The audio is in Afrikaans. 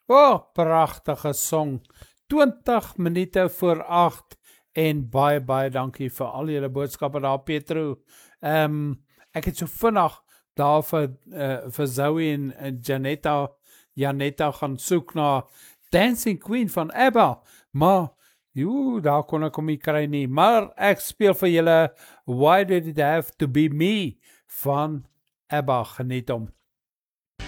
Pragtige song. 20 minute voor 8 en baie dankie vir al julle boodskappe daar, Petro. Ek het so vinnig daar vir Zoe en Janetta gaan soek na Dancing Queen van ABBA, maar daar kon ek hom nie kry nie, maar ek speel vir julle Why Did It Have To Be Me van ABBA, geniet hom.